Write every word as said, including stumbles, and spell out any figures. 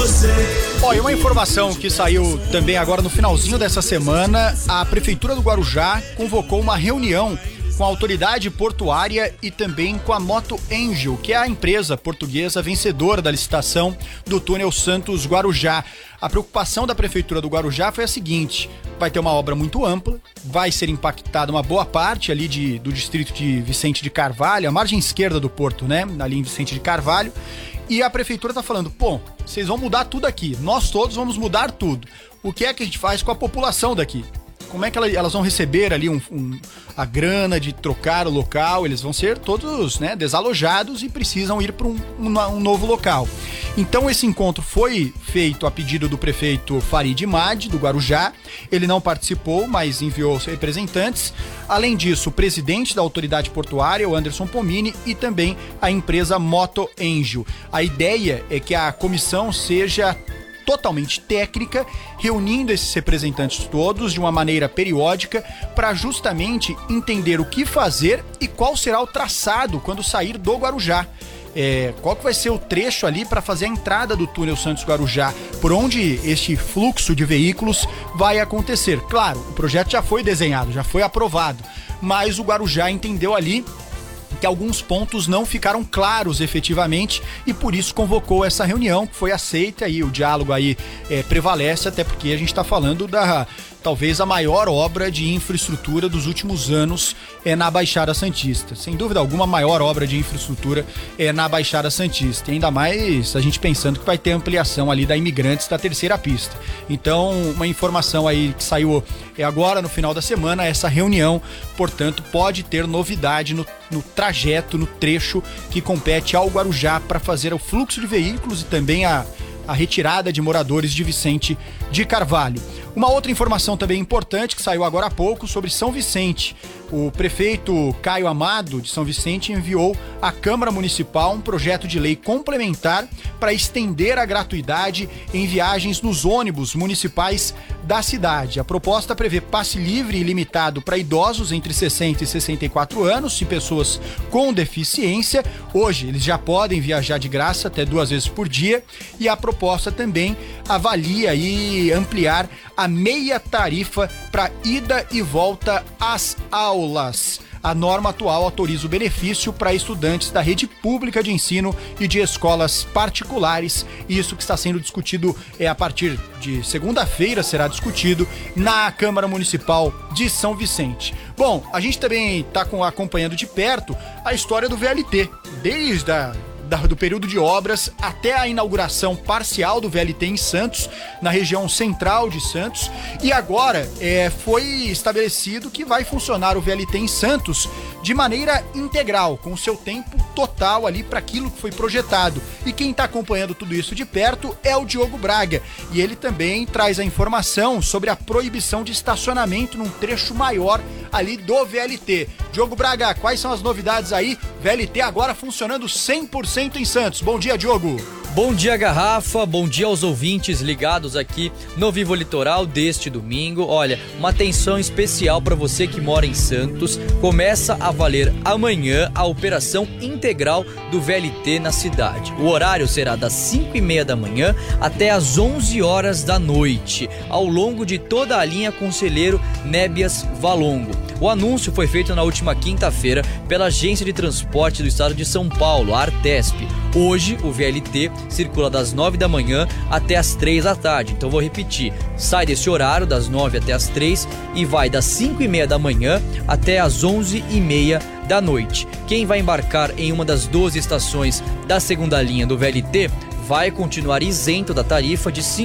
você. Ó, e uma informação que saiu também agora no finalzinho dessa semana, a Prefeitura do Guarujá convocou uma reunião com a autoridade portuária e também com a Moto Angel, que é a empresa portuguesa vencedora da licitação do túnel Santos Guarujá. A preocupação da Prefeitura do Guarujá foi a seguinte: vai ter uma obra muito ampla, vai ser impactada uma boa parte ali de, do distrito de Vicente de Carvalho, a margem esquerda do porto, né, ali em Vicente de Carvalho, e a Prefeitura tá falando, pô, vocês vão mudar tudo aqui, nós todos vamos mudar tudo. O que é que a gente faz com a população daqui? Como é que elas vão receber ali um, um, a grana de trocar o local? Eles vão ser todos, né, desalojados e precisam ir para um, um, um novo local. Então esse encontro foi feito a pedido do prefeito Farid Madi, do Guarujá. Ele não participou, mas enviou seus representantes. Além disso, o presidente da autoridade portuária, o Anderson Pomini, e também a empresa Moto Angel. A ideia é que a comissão seja totalmente técnica, reunindo esses representantes todos de uma maneira periódica para justamente entender o que fazer e qual será o traçado quando sair do Guarujá. É, qual que vai ser o trecho ali para fazer a entrada do túnel Santos Guarujá, por onde este fluxo de veículos vai acontecer. Claro, o projeto já foi desenhado, já foi aprovado, mas o Guarujá entendeu ali que alguns pontos não ficaram claros efetivamente e por isso convocou essa reunião, que foi aceita e o diálogo aí é, prevalece, até porque a gente está falando da talvez a maior obra de infraestrutura dos últimos anos é na Baixada Santista. Sem dúvida alguma, a maior obra de infraestrutura é na Baixada Santista. E ainda mais a gente pensando que vai ter ampliação ali da Imigrantes da terceira pista. Então, uma informação aí que saiu é agora no final da semana, essa reunião, portanto, pode ter novidade no, no trajeto, no trecho que compete ao Guarujá para fazer o fluxo de veículos e também a a retirada de moradores de Vicente de Carvalho. Uma outra informação também importante que saiu agora há pouco sobre São Vicente. O prefeito Caio Amado de São Vicente enviou à Câmara Municipal um projeto de lei complementar para estender a gratuidade em viagens nos ônibus municipais da cidade. A proposta prevê passe livre e ilimitado para idosos entre sessenta e sessenta e quatro anos e pessoas com deficiência. Hoje eles já podem viajar de graça até duas vezes por dia e a proposta também avalia e ampliar a meia tarifa para ida e volta às aulas. A norma atual autoriza o benefício para estudantes da rede pública de ensino e de escolas particulares. Isso que está sendo discutido é a partir de segunda-feira, será discutido na Câmara Municipal de São Vicente. Bom, a gente também está acompanhando de perto a história do V L T, desde a do período de obras até a inauguração parcial do V L T em Santos, na região central de Santos, e agora é, foi estabelecido que vai funcionar o V L T em Santos de maneira integral, com o seu tempo total ali para aquilo que foi projetado. E quem está acompanhando tudo isso de perto é o Diogo Braga, e ele também traz a informação sobre a proibição de estacionamento num trecho maior ali do V L T. Diogo Braga, quais são as novidades aí? V L T agora funcionando cem por cento em Santos. Bom dia, Diogo. Bom dia, Garrafa, bom dia aos ouvintes ligados aqui no Vivo Litoral deste domingo. Olha, uma atenção especial para você que mora em Santos. Começa a valer amanhã a operação integral do V L T na cidade. O horário será das cinco e meia da manhã até as onze horas da noite, ao longo de toda a linha Conselheiro Nébias Valongo. O anúncio foi feito na última quinta-feira pela Agência de Transporte do Estado de São Paulo, a Artesp. Hoje, o V L T circula das nove da manhã até as três da tarde. Então, vou repetir. Sai desse horário, das nove até as três, e vai das cinco e meia da manhã até as onze e meia da noite. Quem vai embarcar em uma das doze estações da segunda linha do V L T vai continuar isento da tarifa de cinco